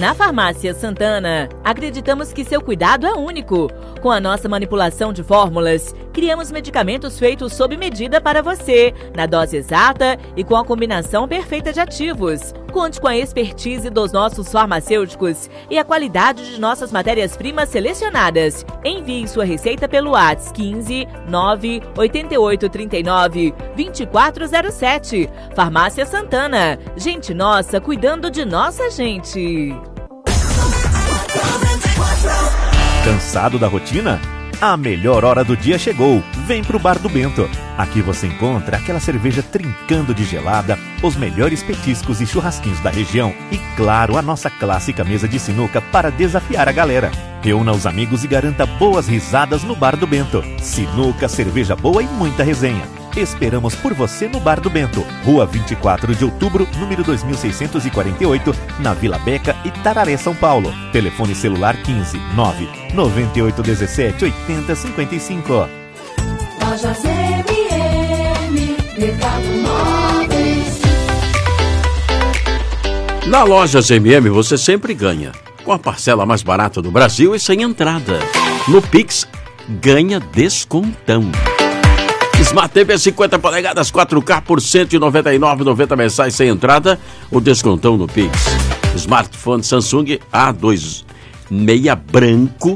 Na Farmácia Santana, acreditamos que seu cuidado é único. Com a nossa manipulação de fórmulas, criamos medicamentos feitos sob medida para você, na dose exata e com a combinação perfeita de ativos. Conte com a expertise dos nossos farmacêuticos e a qualidade de nossas matérias-primas selecionadas. Envie sua receita pelo WhatsApp 15 988 39 2407. Farmácia Santana. Gente nossa cuidando de nossa gente. Cansado da rotina? A melhor hora do dia chegou. Vem pro Bar do Bento. Aqui você encontra aquela cerveja trincando de gelada, os melhores petiscos e churrasquinhos da região e, claro, a nossa clássica mesa de sinuca para desafiar a galera. Reúna os amigos e garanta boas risadas no Bar do Bento. Sinuca, cerveja boa e muita resenha. Esperamos por você no Bar do Bento, Rua 24 de Outubro, número 2648, na Vila Beca, Itararé, São Paulo. Telefone celular 15 9 98 17 80 55. Lojas MM, Mercado Móveis. Na Lojas MM você sempre ganha, com a parcela mais barata do Brasil e sem entrada. No Pix, ganha descontão. Smart TV 50 polegadas 4K por R$ 199,90 mensais sem entrada, o descontão no Pix. Smartphone Samsung A26 branco,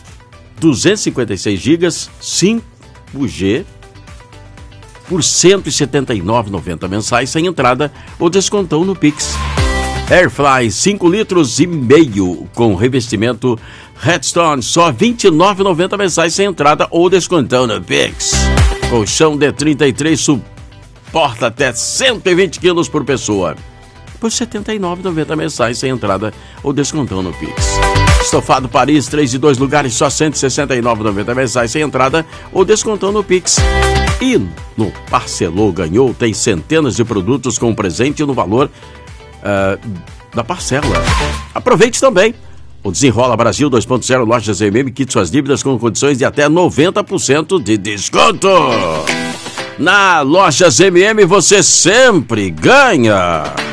256 GB, 5G, por R$ 179,90 mensais sem entrada, o descontão no Pix. Airfly 5 litros e meio com revestimento Redstone, só R$ 29,90 mensais sem entrada, ou descontão no Pix. Colchão D33 suporta até 120 quilos por pessoa, por R$ 79,90 mensais sem entrada ou descontão no Pix. Estofado Paris, 3 e 2 lugares, só R$ 169,90 mensais sem entrada ou descontão no Pix. E no Parcelou Ganhou tem centenas de produtos com presente no valor da parcela. Aproveite também. O Desenrola Brasil 2.0 Lojas MM, quite suas dívidas com condições de até 90% de desconto. Na Lojas MM você sempre ganha.